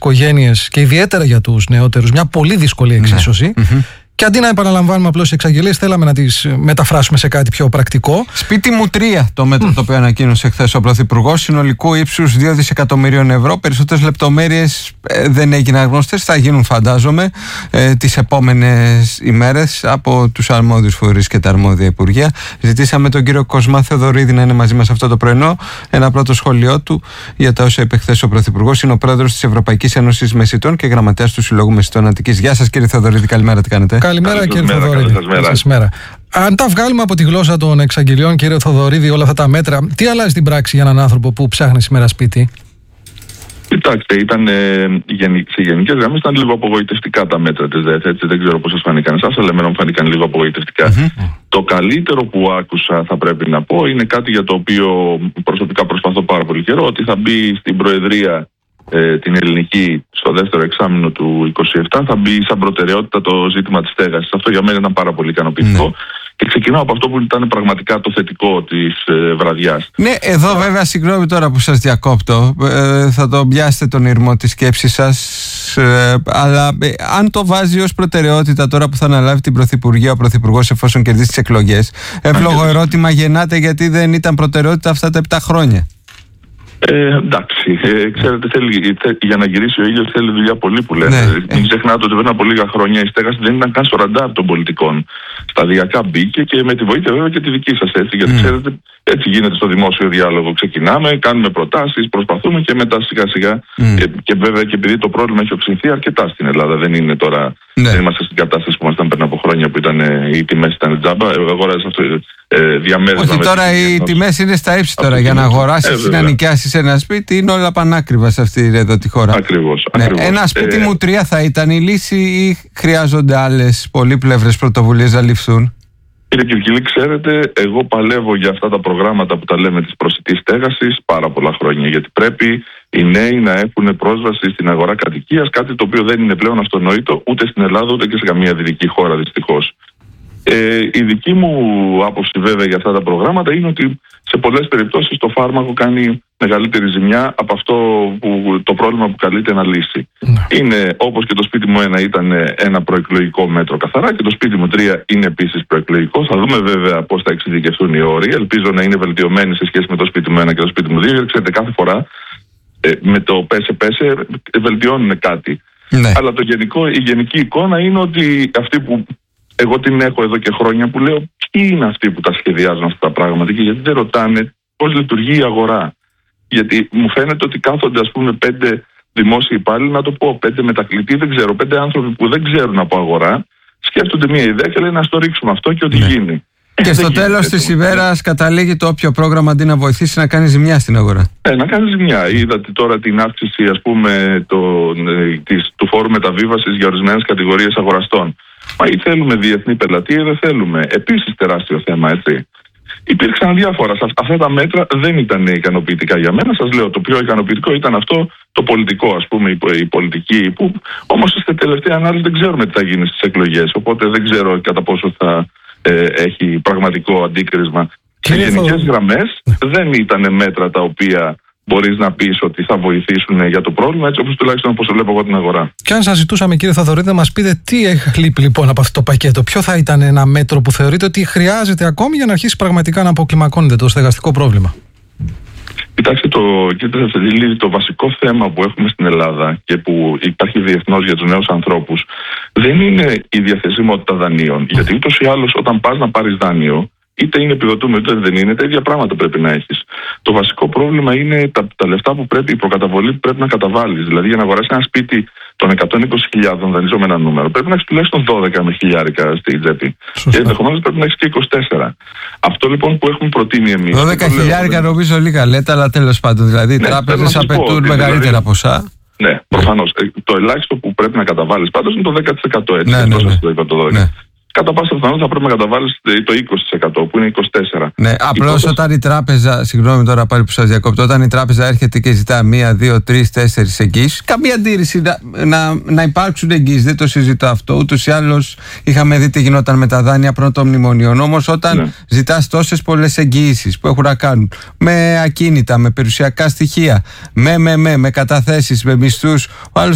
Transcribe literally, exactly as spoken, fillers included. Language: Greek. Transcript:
οικογένειες και ιδιαίτερα για τους νεότερους μια πολύ δύσκολη εξίσωση. Ναι. Mm-hmm. Και αντί να επαναλαμβάνουμε απλώς εξαγγελίες, θέλαμε να τις μεταφράσουμε σε κάτι πιο πρακτικό. Σπίτι μου τρία το μέτρο mm. το οποίο ανακοίνωσε χθες ο Πρωθυπουργός, συνολικού ύψους δύο δισεκατομμυρίων ευρώ. Περισσότερες λεπτομέρειες ε, δεν έγιναν γνωστές, θα γίνουν φαντάζομαι ε, τις επόμενες ημέρες από τους αρμόδιους φορείς και τα αρμόδια υπουργεία. Ζητήσαμε τον κύριο Κοσμά Θεοδωρίδη να είναι μαζί μας αυτό το πρωινό. Ένα πρώτο σχόλιο του για τα όσα είπε χθες ο Πρωθυπουργός. Είναι ο πρόεδρος της Ευρωπαϊκής Ένωσης Μεσητών και γραμματέας του Συλλόγου Μεσητών Αττικής. Γεια σας κύριε Θεοδωρίδη, καλημέρα, τι κάνετε? Καλημέρα κύριε Θοδωρίδη. Καλησπέρα. Αν τα βγάλουμε από τη γλώσσα των εξαγγελιών, κύριε Θοδωρίδη, όλα αυτά τα μέτρα, τι αλλάζει την πράξη για έναν άνθρωπο που ψάχνει σήμερα σπίτι? Κοιτάξτε, ήταν, ε, σε γενικές γραμμές ήταν λίγο απογοητευτικά τα μέτρα της ΔΕΘ. Έτσι, δεν ξέρω πώς σας φανήκαν εσάς, αλλά εμένα μου φανήκαν λίγο απογοητευτικά. Mm-hmm. Το καλύτερο που άκουσα, θα πρέπει να πω, είναι κάτι για το οποίο προσωπικά προσπαθώ πάρα πολύ καιρό, ότι θα μπει στην Προεδρία ε, την ελληνική στο δεύτερο εξάμηνο του είκοσι επτά, θα μπει σαν προτεραιότητα το ζήτημα της στέγασης. Αυτό για μένα ήταν πάρα πολύ ικανοποιητικό. Mm-hmm. Και ξεκινάω από αυτό που ήταν πραγματικά το θετικό της ε, βραδιάς. Ναι, εδώ βέβαια, συγγνώμη τώρα που σας διακόπτω, ε, θα το πιάσετε τον ήρμο της σκέψης σας, ε, αλλά ε, αν το βάζει ως προτεραιότητα τώρα που θα αναλάβει την Πρωθυπουργία ο Πρωθυπουργός εφόσον κερδίσει τις εκλογές, εύλογο ερώτημα γεννάται γιατί δεν ήταν προτεραιότητα αυτά τα επτά χρόνια. Ε, εντάξει, ε, ξέρετε, θέλει, θε, για να γυρίσει ο ήλιος θέλει δουλειά πολύ που λένε. Ναι. Μην ξεχνάτε ότι πριν από λίγα χρόνια η στέγαση δεν ήταν καν στο ραντάρ των πολιτικών. Σταδιακά μπήκε και με τη βοήθεια βέβαια και τη δική σας, έτσι. Γιατί mm. ξέρετε, έτσι γίνεται στο δημόσιο διάλογο. Ξεκινάμε, κάνουμε προτάσεις, προσπαθούμε και μετά σιγά σιγά. Mm. Και, και βέβαια και επειδή το πρόβλημα έχει οξυνθεί αρκετά στην Ελλάδα, δεν είναι τώρα. Ναι. Δεν είμαστε στην κατάσταση που ήμασταν πριν από χρόνια που ήταν, οι τιμές ήταν τζάμπα. Αγοράζεις αυτό. Ε, Όχι, τώρα οι τιμές είναι στα ύψη τώρα. Για να αγοράσεις ή να νοικιάσεις ένα σπίτι είναι όλα πανάκριβα σε αυτή εδώ τη χώρα. Ακριβώς. Ναι. ακριβώς. Ένα σπίτι ε, μου τρία θα ήταν η λύση ή χρειάζονται άλλες πολύπλευρες πρωτοβουλίες να ληφθούν? Κύριε Κυρκυλή, ξέρετε, εγώ παλεύω για αυτά τα προγράμματα που τα λέμε της προσιτής στέγασης πάρα πολλά χρόνια. Γιατί πρέπει οι νέοι να έχουν πρόσβαση στην αγορά κατοικίας, κάτι το οποίο δεν είναι πλέον αυτονόητο ούτε στην Ελλάδα ούτε και σε καμία δυτική χώρα δυστυχώς. Ε, η δική μου άποψη βέβαια για αυτά τα προγράμματα είναι ότι σε πολλές περιπτώσεις το φάρμακο κάνει μεγαλύτερη ζημιά από αυτό που, το πρόβλημα που καλείται να λύσει. Ναι. Είναι όπως και το σπίτι μου ένα ήταν ένα προεκλογικό μέτρο καθαρά και το σπίτι μου τρία είναι επίσης προεκλογικό. Θα δούμε βέβαια πώς θα εξειδικευτούν οι όροι. Ελπίζω να είναι βελτιωμένοι σε σχέση με το σπίτι μου ένα και το σπίτι μου δύο. Γιατί ξέρετε, κάθε φορά ε, με το πέσε πέσε βελτιώνουν κάτι. Ναι. Αλλά το γενικό, η γενική εικόνα είναι ότι αυτοί που εγώ την έχω εδώ και χρόνια που λέω ποιοι είναι αυτοί που τα σχεδιάζουν αυτά τα πράγματα και γιατί δεν ρωτάνε πώς λειτουργεί η αγορά. Γιατί μου φαίνεται ότι κάθονται ας πούμε πέντε δημόσιοι υπάλληλοι, να το πω, πέντε μετακλητοί, δεν ξέρω, πέντε άνθρωποι που δεν ξέρουν από αγορά, σκέφτονται μια ιδέα και λένε να το ρίξουμε αυτό και ό,τι ναι. γίνει. Και στο τέλος της ημέρας καταλήγει το όποιο πρόγραμμα αντί να βοηθήσει να κάνει ζημιά στην αγορά. Ε, να κάνει ζημιά. Είδατε τώρα την αύξηση ας πούμε το, της, του φόρου μεταβίβασης για ορισμένες κατηγορίες αγοραστών. Μα ή θέλουμε διεθνή πελατεία ή δεν θέλουμε. Επίσης τεράστιο θέμα, έτσι. Υπήρξαν διάφορα. Αυτά τα μέτρα δεν ήταν ικανοποιητικά για μένα. Σας λέω, το πιο ικανοποιητικό ήταν αυτό το πολιτικό, ας πούμε, η πολιτική, που όμως στη τελευταία ανάλυση δεν ξέρουμε τι θα γίνει στις εκλογές. Οπότε δεν ξέρω κατά πόσο θα ε, έχει πραγματικό αντίκρισμα. Σε γενικές γραμμές δεν ήταν μέτρα τα οποία μπορείς να πεις ότι θα βοηθήσουν για το πρόβλημα, έτσι όπως τουλάχιστον όπως το βλέπω εγώ την αγορά. Και αν σας ζητούσαμε, κύριε Θοδωρίδη, να μας πείτε τι έχει λείπει λοιπόν από αυτό το πακέτο, ποιο θα ήταν ένα μέτρο που θεωρείτε ότι χρειάζεται ακόμη για να αρχίσει πραγματικά να αποκλιμακώνεται το στεγαστικό πρόβλημα? Κοιτάξτε, το, κύριε Θεδηλίδη, το βασικό θέμα που έχουμε στην Ελλάδα και που υπάρχει διεθνώς για τους νέους ανθρώπους δεν είναι η διαθεσιμότητα δανείων. Mm. Γιατί ούτως ή άλλως όταν πας να πάρεις δάνειο, είτε είναι επιδοτούμενο είτε δεν είναι, τα ίδια πράγματα πρέπει να έχεις. Το βασικό πρόβλημα είναι τα, τα λεφτά που πρέπει, η προκαταβολή που πρέπει να καταβάλεις. Δηλαδή, για να αγοράσεις ένα σπίτι των εκατόν είκοσι χιλιάδων, δανειζόμενο ένα νούμερο, πρέπει να έχεις τουλάχιστον δώδεκα με χιλιάρικα στη τσέπη. Και ενδεχομένως πρέπει να έχεις και είκοσι τέσσερα. Αυτό λοιπόν που έχουμε προτείνει εμείς. δώδεκα χιλιάρικα νομίζω λίγα λέτε, αλλά τέλος πάντων. Δηλαδή, οι ναι, τράπεζες απαιτούν μεγαλύτερα δηλαδή, ποσά. Ναι, προφανώς. Ναι. Το ελάχιστο που πρέπει να καταβάλεις πάντως είναι το δέκα τοις εκατό. Έτσι, ναι, ναι, ναι. Το το δώδεκα τοις εκατό. Ναι. Κατά πάσα πιθανότητα θα πρέπει να καταβάλεις το είκοσι τοις εκατό που είναι είκοσι τέσσερα τοις εκατό. Ναι, απλώς όταν η τράπεζα, συγγνώμη τώρα πάλι που σας διακόπτω, όταν η τράπεζα έρχεται και ζητά μία, δύο, τρεις, τέσσερις εγγύσεις, καμία αντίρρηση να, να, να υπάρξουν εγγύσεις, δεν το συζητώ αυτό. Ούτως ή άλλως είχαμε δει τι γινόταν με τα δάνεια πρώτων μνημονίων. Όμως όταν ναι. ζητάς τόσες πολλές εγγύησεις που έχουν να κάνουν με ακίνητα, με περιουσιακά στοιχεία, με, με, με, με καταθέσεις, με μισθούς, ο άλλος